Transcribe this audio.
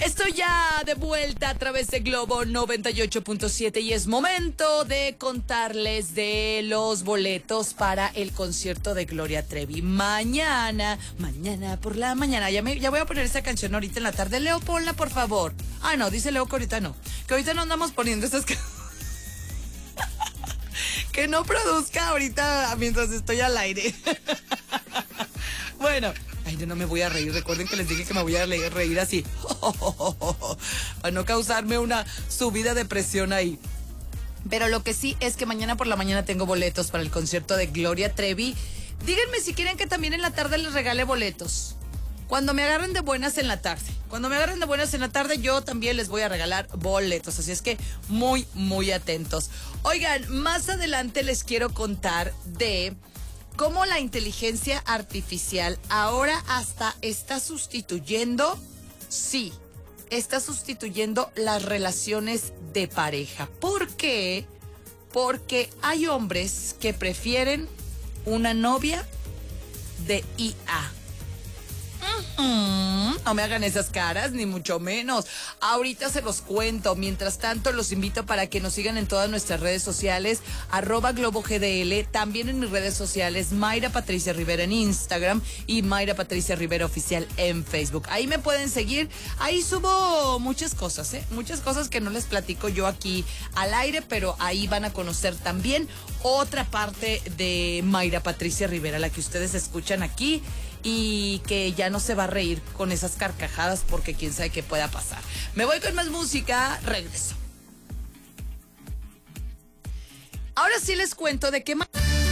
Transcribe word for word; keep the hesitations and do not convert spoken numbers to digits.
Estoy ya de vuelta a través de Globo noventa y ocho punto siete y es momento de contarles de los boletos para el concierto de Gloria Trevi. Mañana, mañana por la mañana. Ya, me, ya voy a poner esa canción ahorita en la tarde. Leo, ponla, por favor. Ah, no, dice Leo que ahorita no. Que ahorita no andamos poniendo esas canciones. Que no produzca ahorita mientras estoy al aire. Bueno, ay, yo no me voy a reír. Recuerden que les dije que me voy a reír así. Para no causarme una subida de presión ahí. Pero lo que sí es que mañana por la mañana tengo boletos para el concierto de Gloria Trevi. Díganme si quieren que también en la tarde les regale boletos. Cuando me agarren de buenas en la tarde. Cuando me agarren de buenas en la tarde, yo también les voy a regalar boletos. Así es que muy, muy atentos. Oigan, más adelante les quiero contar de cómo la inteligencia artificial ahora hasta está sustituyendo, sí, está sustituyendo las relaciones de pareja. ¿Por qué? Porque hay hombres que prefieren una novia de I A. Mm, no me hagan esas caras, ni mucho menos. Ahorita se los cuento. Mientras tanto, los invito para que nos sigan en todas nuestras redes sociales, arroba Globo G D L, también en mis redes sociales, Mayra Patricia Rivera en Instagram y Mayra Patricia Rivera Oficial en Facebook. Ahí me pueden seguir. Ahí subo muchas cosas, ¿eh? Muchas cosas que no les platico yo aquí al aire, pero ahí van a conocer también otra parte de Mayra Patricia Rivera, la que ustedes escuchan aquí y que ya no se va a reír con esas carcajadas porque quién sabe qué pueda pasar. Me voy con más música, regreso. Ahora sí les cuento de qué más...